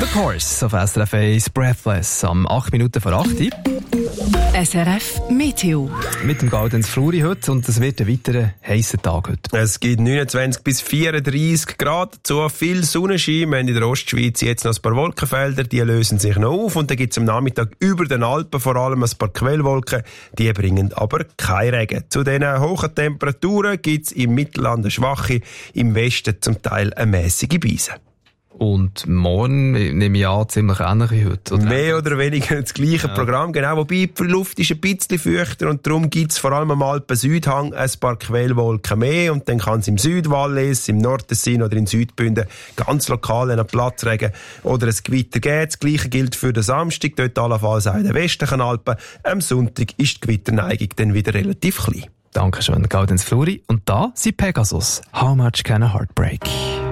Dark Horse auf SRF 1 Breathless am 8 Minuten vor 8 Uhr. SRF Meteo. Mit dem Gaudenz Fluri heute und es wird ein weiterer heißer Tag heute. Es gibt 29 bis 34 Grad, dazu viel Sonnenschein. Wir haben in der Ostschweiz jetzt noch ein paar Wolkenfelder, die lösen sich noch auf und dann gibt es am Nachmittag über den Alpen vor allem ein paar Quellwolken, die bringen aber keinen Regen. Zu diesen hohen Temperaturen gibt es im Mittelland eine schwache, im Westen zum Teil eine mäßige Beise. Und morgen nehme ich an, ziemlich ähnlich wie heute. Oder? Mehr oder weniger das gleiche Programm, genau. Wobei die Luft ist ein bisschen feuchter und darum gibt es vor allem am Alpen-Südhang ein paar Quellwolken mehr und dann kann es im Südwallis, im Nordtessin oder in Südbünden ganz lokal einen Platzregen oder ein Gewitter geben. Das Gleiche gilt für den Samstag, dort allenfalls auch in den westlichen Alpen. Am Sonntag ist die Gewitterneigung dann wieder relativ klein. Dankeschön, Gaudenz Fluri. Und da sind Pegasus. How much can a heart break?